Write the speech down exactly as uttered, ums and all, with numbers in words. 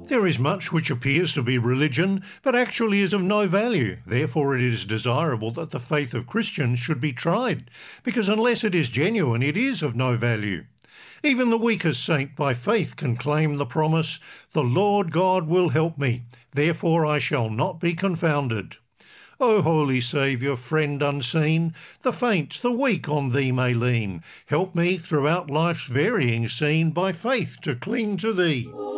There is much which appears to be religion, but actually is of no value. Therefore it is desirable that the faith of Christians should be tried, because unless it is genuine, it is of no value. Even the weakest saint by faith can claim the promise, "The Lord God will help me, therefore I shall not be confounded." O holy Saviour, friend unseen, the faint, the weak on thee may lean. Help me throughout life's varying scene by faith to cling to thee.